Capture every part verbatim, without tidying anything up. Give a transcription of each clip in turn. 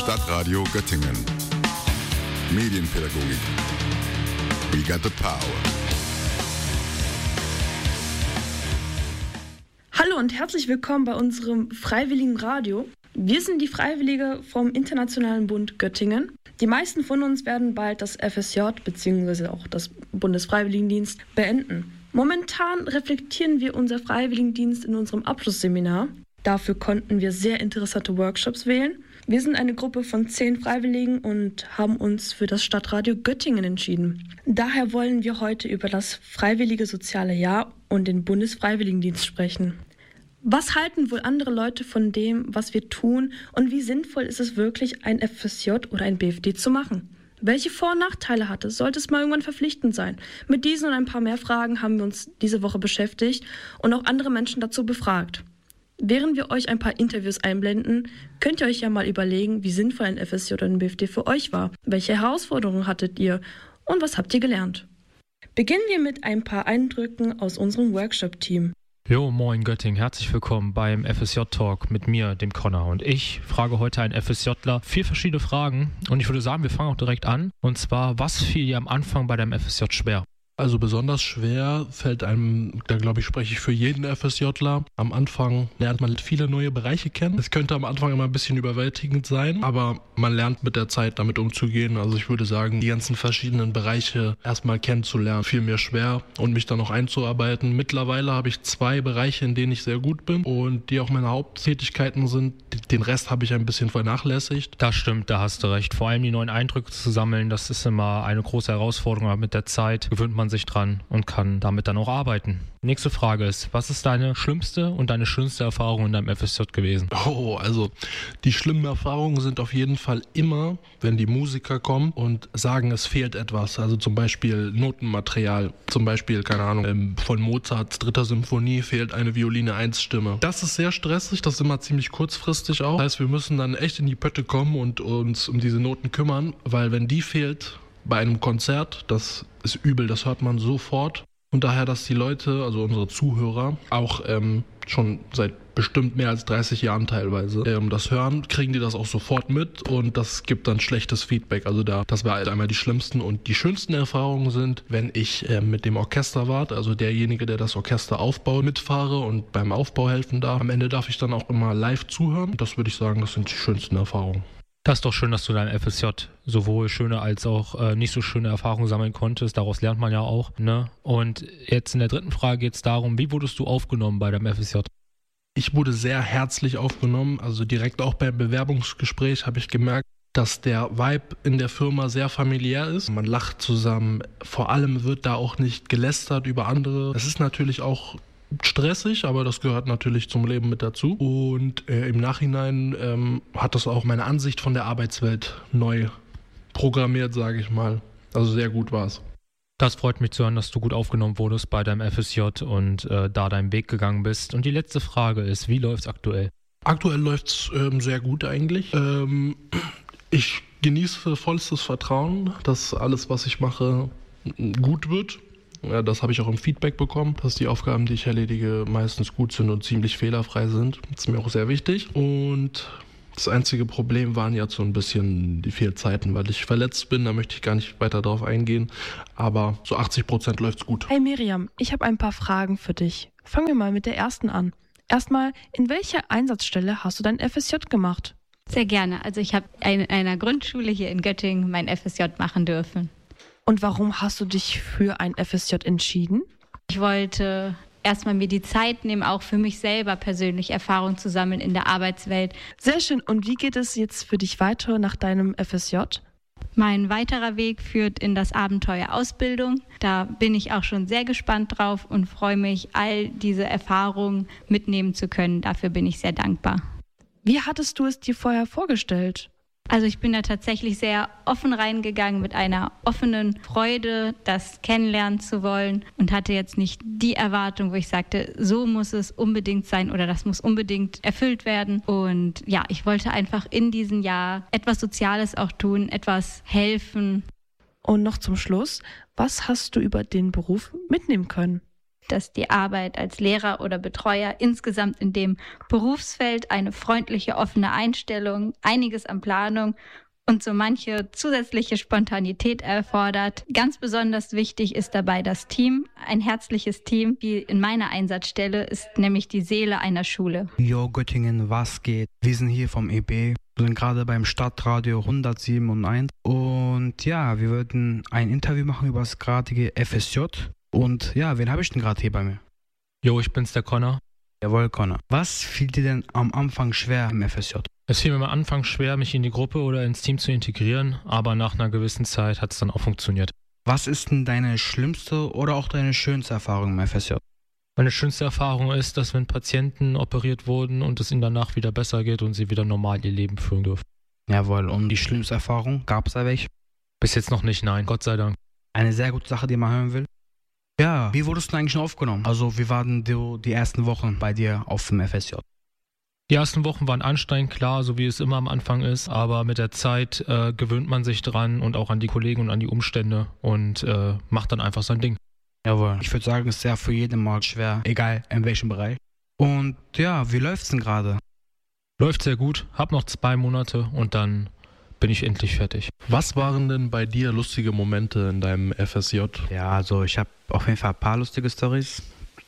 Stadtradio Göttingen. Medienpädagogik. We got the power. Hallo und herzlich willkommen bei unserem Freiwilligen Radio. Wir sind die Freiwillige vom Internationalen Bund Göttingen. Die meisten von uns werden bald das F S J bzw. auch das Bundesfreiwilligendienst beenden. Momentan reflektieren wir unser Freiwilligendienst in unserem Abschlussseminar. Dafür konnten wir sehr interessante Workshops wählen. Wir sind eine Gruppe von zehn Freiwilligen und haben uns für das Stadtradio Göttingen entschieden. Daher wollen wir heute über das Freiwillige Soziale Jahr und den Bundesfreiwilligendienst sprechen. Was halten wohl andere Leute von dem, was wir tun, und wie sinnvoll ist es wirklich, ein F S J oder ein B F D zu machen? Welche Vor- und Nachteile hat es? Sollte es mal irgendwann verpflichtend sein? Mit diesen und ein paar mehr Fragen haben wir uns diese Woche beschäftigt und auch andere Menschen dazu befragt. Während wir euch ein paar Interviews einblenden, könnt ihr euch ja mal überlegen, wie sinnvoll ein F S J oder ein B F D für euch war. Welche Herausforderungen hattet ihr und was habt ihr gelernt? Beginnen wir mit ein paar Eindrücken aus unserem Workshop-Team. Jo, moin Göttingen, herzlich willkommen beim F S J-Talk mit mir, dem Connor. Und ich frage heute einen FSJler vier verschiedene Fragen. Und ich würde sagen, wir fangen auch direkt an. Und zwar, was fiel dir am Anfang bei deinem F S J schwer? Also besonders schwer fällt einem, da glaube ich, spreche ich für jeden FSJler. Am Anfang lernt man viele neue Bereiche kennen. Es könnte am Anfang immer ein bisschen überwältigend sein, aber man lernt mit der Zeit damit umzugehen. Also ich würde sagen, die ganzen verschiedenen Bereiche erstmal kennenzulernen, fiel mir schwer und mich dann noch einzuarbeiten. Mittlerweile habe ich zwei Bereiche, in denen ich sehr gut bin und die auch meine Haupttätigkeiten sind. Den Rest habe ich ein bisschen vernachlässigt. Das stimmt, da hast du recht. Vor allem die neuen Eindrücke zu sammeln, das ist immer eine große Herausforderung, aber mit der Zeit gewöhnt man sich dran und kann damit dann auch arbeiten. Nächste Frage ist, was ist deine schlimmste und deine schönste Erfahrung in deinem F S J gewesen? Oh, also die schlimmen Erfahrungen sind auf jeden Fall immer, wenn die Musiker kommen und sagen, es fehlt etwas. Also zum Beispiel Notenmaterial, zum Beispiel, keine Ahnung, von Mozarts dritter Symphonie fehlt eine Violine eins Stimme. Das ist sehr stressig, das ist immer ziemlich kurzfristig auch. Das heißt, wir müssen dann echt in die Pötte kommen und uns um diese Noten kümmern, weil wenn die fehlt bei einem Konzert, das ist übel, das hört man sofort. Und daher, dass die Leute, also unsere Zuhörer, auch ähm, schon seit bestimmt mehr als dreißig Jahren teilweise ähm, das hören, kriegen die das auch sofort mit und das gibt dann schlechtes Feedback. Also da, das war halt einmal die schlimmsten und die schönsten Erfahrungen sind, wenn ich ähm, mit dem Orchesterwart, also derjenige, der das Orchester aufbaut, mitfahre und beim Aufbau helfen darf. Am Ende darf ich dann auch immer live zuhören. Das würde ich sagen, das sind die schönsten Erfahrungen. Das ist doch schön, dass du dein F S J sowohl schöne als auch äh, nicht so schöne Erfahrungen sammeln konntest. Daraus lernt man ja auch, ne? Und jetzt in der dritten Frage geht es darum, wie wurdest du aufgenommen bei deinem F S J? Ich wurde sehr herzlich aufgenommen. Also direkt auch beim Bewerbungsgespräch habe ich gemerkt, dass der Vibe in der Firma sehr familiär ist. Man lacht zusammen. Vor allem wird da auch nicht gelästert über andere. Es ist natürlich auch stressig, aber das gehört natürlich zum Leben mit dazu. Und äh, im Nachhinein ähm, hat das auch meine Ansicht von der Arbeitswelt neu programmiert, sage ich mal. Also sehr gut war es. Das freut mich zu hören, dass du gut aufgenommen wurdest bei deinem F S J und äh, da deinen Weg gegangen bist. Und die letzte Frage ist, wie läuft's aktuell? Aktuell läuft's ähm, sehr gut eigentlich. Ähm, ich genieße vollstes Vertrauen, dass alles, was ich mache, gut wird. Ja, das habe ich auch im Feedback bekommen, dass die Aufgaben, die ich erledige, meistens gut sind und ziemlich fehlerfrei sind. Das ist mir auch sehr wichtig. Und das einzige Problem waren jetzt so ein bisschen die Fehlzeiten, weil ich verletzt bin. Da möchte ich gar nicht weiter drauf eingehen. Aber so achtzig Prozent läuft's gut. Hey Miriam, ich habe ein paar Fragen für dich. Fangen wir mal mit der ersten an. Erstmal, in welcher Einsatzstelle hast du dein F S J gemacht? Sehr gerne. Also ich habe in einer Grundschule hier in Göttingen mein F S J machen dürfen. Und warum hast du dich für ein F S J entschieden? Ich wollte erstmal mir die Zeit nehmen, auch für mich selber persönlich Erfahrung zu sammeln in der Arbeitswelt. Sehr schön. Und wie geht es jetzt für dich weiter nach deinem F S J? Mein weiterer Weg führt in das Abenteuer Ausbildung. Da bin ich auch schon sehr gespannt drauf und freue mich, all diese Erfahrungen mitnehmen zu können. Dafür bin ich sehr dankbar. Wie hattest du es dir vorher vorgestellt? Also ich bin da tatsächlich sehr offen reingegangen mit einer offenen Freude, das kennenlernen zu wollen und hatte jetzt nicht die Erwartung, wo ich sagte, so muss es unbedingt sein oder das muss unbedingt erfüllt werden. Und ja, ich wollte einfach in diesem Jahr etwas Soziales auch tun, etwas helfen. Und noch zum Schluss, was hast du über den Beruf mitnehmen können? dass die Arbeit als Lehrer oder Betreuer insgesamt in dem Berufsfeld eine freundliche, offene Einstellung, einiges an Planung und so manche zusätzliche Spontanität erfordert. Ganz besonders wichtig ist dabei das Team. Ein herzliches Team, wie in meiner Einsatzstelle, ist nämlich die Seele einer Schule. Jo Göttingen, was geht? Wir sind hier vom E B. Wir sind gerade beim Stadtradio hundertsieben und eins. Und ja, wir würden ein Interview machen über das gradige F S J. Und ja, wen habe ich denn gerade hier bei mir? Jo, ich bin's, der Connor. Jawohl, Connor. Was fiel dir denn am Anfang schwer im F S J? Es fiel mir am Anfang schwer, mich in die Gruppe oder ins Team zu integrieren, aber nach einer gewissen Zeit hat es dann auch funktioniert. Was ist denn deine schlimmste oder auch deine schönste Erfahrung im F S J? Meine schönste Erfahrung ist, dass wenn Patienten operiert wurden und es ihnen danach wieder besser geht und sie wieder normal ihr Leben führen dürfen. Jawohl, und die schlimmste Erfahrung, gab es da welche? Bis jetzt noch nicht, nein, Gott sei Dank. Eine sehr gute Sache, die man hören will. Ja, wie wurdest du eigentlich schon aufgenommen? Also wie waren die, die ersten Wochen bei dir auf dem F S J? Die ersten Wochen waren anstrengend, klar, so wie es immer am Anfang ist, aber mit der Zeit äh, gewöhnt man sich dran und auch an die Kollegen und an die Umstände und äh, macht dann einfach sein Ding. Jawohl, ich würde sagen, es ist ja für jeden mal schwer, egal in welchem Bereich. Und ja, wie läuft's denn gerade? Läuft sehr gut, hab noch zwei Monate und dann bin ich endlich fertig. Was waren denn bei dir lustige Momente in deinem F S J? Ja, also ich habe auf jeden Fall ein paar lustige Storys.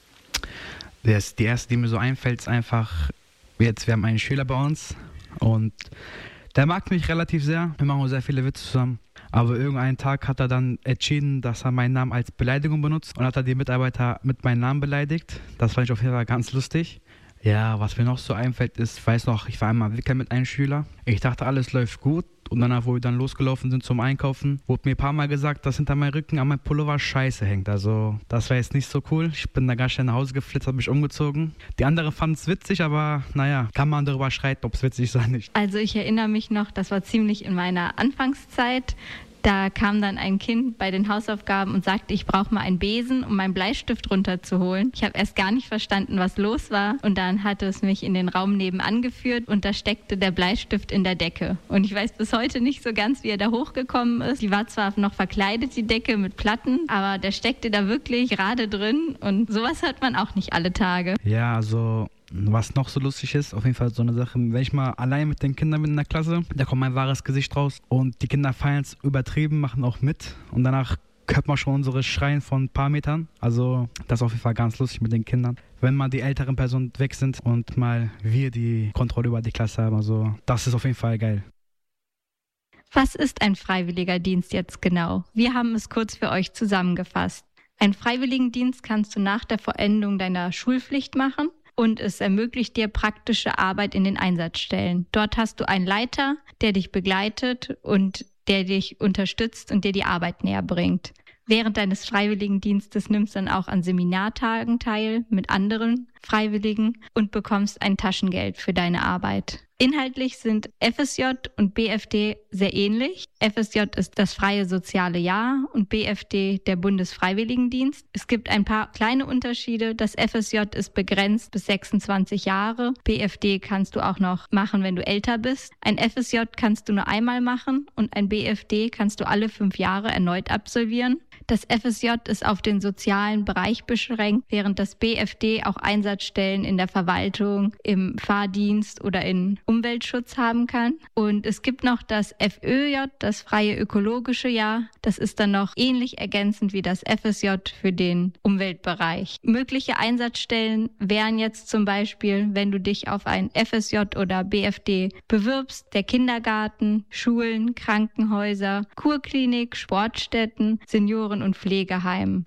Die erste, die mir so einfällt, ist einfach, jetzt, wir haben einen Schüler bei uns und der mag mich relativ sehr. Wir machen auch sehr viele Witze zusammen. Aber irgendeinen Tag hat er dann entschieden, dass er meinen Namen als Beleidigung benutzt und hat er die Mitarbeiter mit meinem Namen beleidigt. Das fand ich auf jeden Fall ganz lustig. Ja, was mir noch so einfällt ist, ich weiß noch, ich war einmal wickeln mit einem Schüler. Ich dachte, alles läuft gut. Und danach, wo wir dann losgelaufen sind zum Einkaufen, wurde mir ein paar Mal gesagt, dass hinter meinem Rücken an meinem Pullover Scheiße hängt. Also das war jetzt nicht so cool. Ich bin da ganz schnell nach Hause geflitzt, habe mich umgezogen. Die anderen fanden es witzig, aber naja, kann man darüber streiten, ob es witzig ist oder nicht. Also ich erinnere mich noch, das war ziemlich in meiner Anfangszeit. Da kam dann ein Kind bei den Hausaufgaben und sagte, ich brauche mal einen Besen, um meinen Bleistift runterzuholen. Ich habe erst gar nicht verstanden, was los war. Und dann hatte es mich in den Raum nebenan geführt und da steckte der Bleistift in der Decke. Und ich weiß bis heute nicht so ganz, wie er da hochgekommen ist. Die war zwar noch verkleidet, die Decke mit Platten, aber der steckte da wirklich gerade drin. Und sowas hört man auch nicht alle Tage. Ja, also was noch so lustig ist, auf jeden Fall so eine Sache, wenn ich mal allein mit den Kindern bin in der Klasse, da kommt mein wahres Gesicht raus und die Kinder feiern es übertrieben, machen auch mit und danach hört man schon unsere Schreien von ein paar Metern. Also das ist auf jeden Fall ganz lustig mit den Kindern. Wenn mal die älteren Personen weg sind und mal wir die Kontrolle über die Klasse haben, also das ist auf jeden Fall geil. Was ist ein freiwilliger Dienst jetzt genau? Wir haben es kurz für euch zusammengefasst. Einen Freiwilligendienst kannst du nach der Vollendung deiner Schulpflicht machen. Und es ermöglicht dir praktische Arbeit in den Einsatzstellen. Dort hast du einen Leiter, der dich begleitet und der dich unterstützt und dir die Arbeit näher bringt. Während deines Freiwilligendienstes nimmst du dann auch an Seminartagen teil mit anderen Freiwilligen und bekommst ein Taschengeld für deine Arbeit. Inhaltlich sind F S J und B F D sehr ähnlich. F S J ist das freie soziale Jahr und B F D der Bundesfreiwilligendienst. Es gibt ein paar kleine Unterschiede. Das F S J ist begrenzt bis sechsundzwanzig Jahre. B F D kannst du auch noch machen, wenn du älter bist. Ein F S J kannst du nur einmal machen und ein B F D kannst du alle fünf Jahre erneut absolvieren. Das F S J ist auf den sozialen Bereich beschränkt, während das B F D auch Einsatzstellen in der Verwaltung, im Fahrdienst oder in Umweltschutz haben kann. Und es gibt noch das F Ö J, das freie ökologische Jahr. Das ist dann noch ähnlich ergänzend wie das F S J für den Umweltbereich. Mögliche Einsatzstellen wären jetzt zum Beispiel, wenn du dich auf ein F S J oder B F D bewirbst, der Kindergarten, Schulen, Krankenhäuser, Kurklinik, Sportstätten, Senioren- und Pflegeheimen.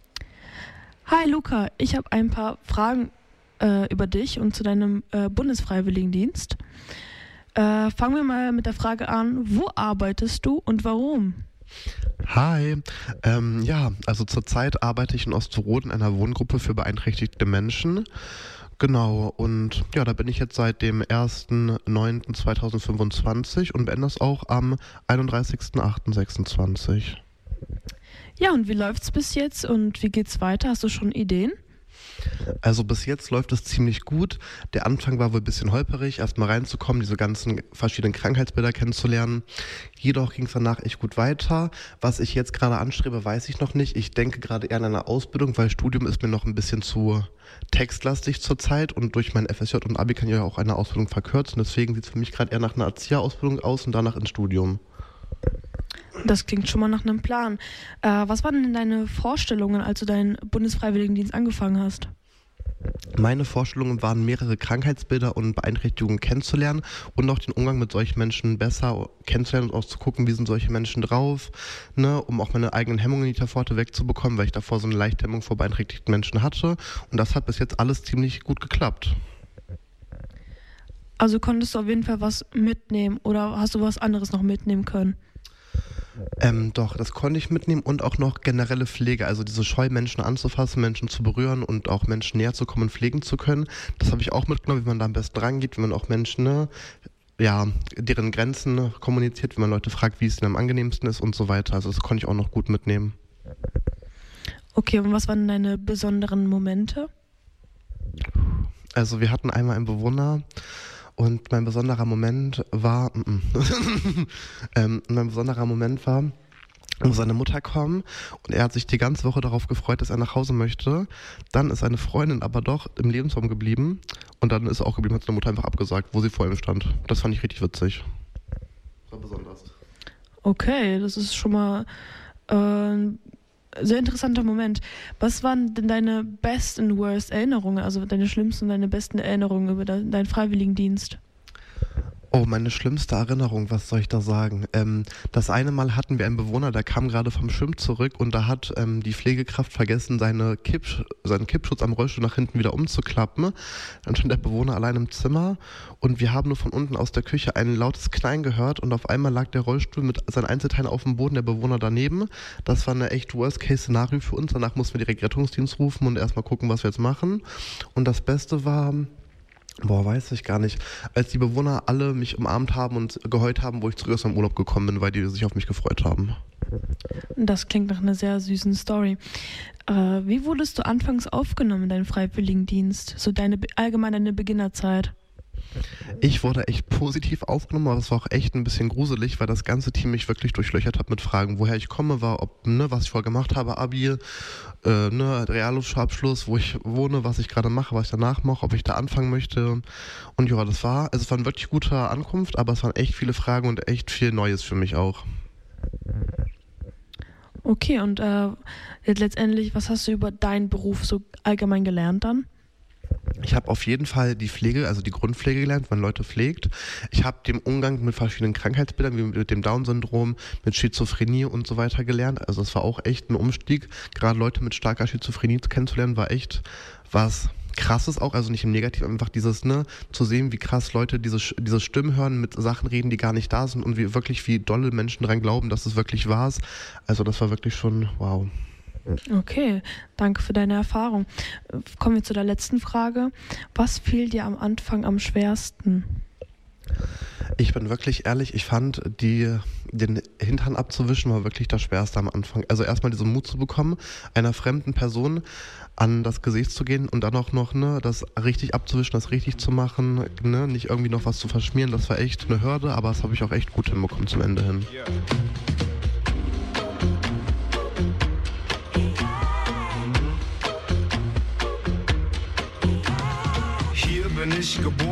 Hi Luca, ich habe ein paar Fragen äh, über dich und zu deinem äh, Bundesfreiwilligendienst. Äh, fangen wir mal mit der Frage an, wo arbeitest du und warum? Hi, ähm, ja, also zurzeit arbeite ich in Osterode in einer Wohngruppe für beeinträchtigte Menschen. Genau, und ja, da bin ich jetzt seit dem ersten neunten zweitausendfünfundzwanzig und beende das auch am einunddreißigsten achten sechsundzwanzig. Ja, und wie läuft's bis jetzt und wie geht's weiter? Hast du schon Ideen? Also bis jetzt läuft es ziemlich gut. Der Anfang war wohl ein bisschen holperig, erstmal reinzukommen, diese ganzen verschiedenen Krankheitsbilder kennenzulernen. Jedoch ging es danach echt gut weiter. Was ich jetzt gerade anstrebe, weiß ich noch nicht. Ich denke gerade eher an eine Ausbildung, weil Studium ist mir noch ein bisschen zu textlastig zurzeit und durch mein F S J und Abi kann ich ja auch eine Ausbildung verkürzen. Deswegen sieht es für mich gerade eher nach einer Erzieherausbildung aus und danach ins Studium. Das klingt schon mal nach einem Plan. Äh, was waren denn deine Vorstellungen, als du deinen Bundesfreiwilligendienst angefangen hast? Meine Vorstellungen waren, mehrere Krankheitsbilder und Beeinträchtigungen kennenzulernen und auch den Umgang mit solchen Menschen besser kennenzulernen und auch zu gucken, wie sind solche Menschen drauf, ne, um auch meine eigenen Hemmungen nicht davor wegzubekommen, weil ich davor so eine leichte Hemmung vor beeinträchtigten Menschen hatte. Und das hat bis jetzt alles ziemlich gut geklappt. Also konntest du auf jeden Fall was mitnehmen oder hast du was anderes noch mitnehmen können? Ähm, doch, das konnte ich mitnehmen und auch noch generelle Pflege, also diese Scheu, Menschen anzufassen, Menschen zu berühren und auch Menschen näher zu kommen und pflegen zu können. Das habe ich auch mitgenommen, wie man da am besten rangeht, wie man auch Menschen, ne, ja, deren Grenzen kommuniziert, wie man Leute fragt, wie es ihnen am angenehmsten ist und so weiter. Also das konnte ich auch noch gut mitnehmen. Okay, und was waren deine besonderen Momente? Also wir hatten einmal einen Bewohner, und mein besonderer Moment war, ähm, mein besonderer Moment war, wo seine Mutter kam und er hat sich die ganze Woche darauf gefreut, dass er nach Hause möchte. Dann ist seine Freundin aber doch im Lebensraum geblieben und dann ist er auch geblieben, hat seine Mutter einfach abgesagt, wo sie vor ihm stand. Das fand ich richtig witzig. Das war besonders. Okay, das ist schon mal äh, ein sehr interessanter Moment. Was waren denn deine best und worst Erinnerungen, also deine schlimmsten und deine besten Erinnerungen über de- deinen Freiwilligendienst? Oh, meine schlimmste Erinnerung, was soll ich da sagen? Ähm, das eine Mal hatten wir einen Bewohner, der kam gerade vom Schwimmen zurück und da hat ähm, die Pflegekraft vergessen, seine Kipp, seinen Kippschutz am Rollstuhl nach hinten wieder umzuklappen. Dann stand der Bewohner allein im Zimmer und wir haben nur von unten aus der Küche ein lautes Knallen gehört und auf einmal lag der Rollstuhl mit seinen Einzelteilen auf dem Boden, der Bewohner daneben. Das war eine echt Worst-Case-Szenario für uns. Danach mussten wir direkt Rettungsdienst rufen und erstmal gucken, was wir jetzt machen. Und das Beste war... Boah, weiß ich gar nicht. Als die Bewohner alle mich umarmt haben und geheult haben, wo ich zurück aus meinem Urlaub gekommen bin, weil die sich auf mich gefreut haben. Das klingt nach einer sehr süßen Story. Äh, wie wurdest du anfangs aufgenommen in deinen Freiwilligendienst? So deine allgemein deine Beginnerzeit? Ich wurde echt positiv aufgenommen, aber es war auch echt ein bisschen gruselig, weil das ganze Team mich wirklich durchlöchert hat mit Fragen, woher ich komme, war, ob, ne, was ich vorher gemacht habe, Abi, äh, ne, Realschulabschluss, wo ich wohne, was ich gerade mache, was ich danach mache, ob ich da anfangen möchte. Und ja, das war, also es war eine wirklich gute Ankunft, aber es waren echt viele Fragen und echt viel Neues für mich auch. Okay, und äh, jetzt letztendlich, was hast du über deinen Beruf so allgemein gelernt dann? Ich habe auf jeden Fall die Pflege, also die Grundpflege gelernt, wenn man Leute pflegt. Ich habe den Umgang mit verschiedenen Krankheitsbildern, wie mit dem Down-Syndrom, mit Schizophrenie und so weiter gelernt. Also es war auch echt ein Umstieg. Gerade Leute mit starker Schizophrenie kennenzulernen, war echt was Krasses auch, also nicht im Negativen, einfach dieses, ne, zu sehen, wie krass Leute diese, diese Stimmen hören, mit Sachen reden, die gar nicht da sind und wie wirklich, wie dolle Menschen dran glauben, dass es wirklich wahr ist. Also das war wirklich schon, wow. Okay, danke für deine Erfahrung. Kommen wir zu der letzten Frage. Was fiel dir am Anfang am schwersten? Ich bin wirklich ehrlich, ich fand, die, den Hintern abzuwischen war wirklich das Schwerste am Anfang. Also erstmal diesen Mut zu bekommen, einer fremden Person an das Gesicht zu gehen und dann auch noch, ne, das richtig abzuwischen, das richtig zu machen, ne, nicht irgendwie noch was zu verschmieren, das war echt eine Hürde, aber das habe ich auch echt gut hinbekommen zum Ende hin. Yeah. Hier bin ich geboren.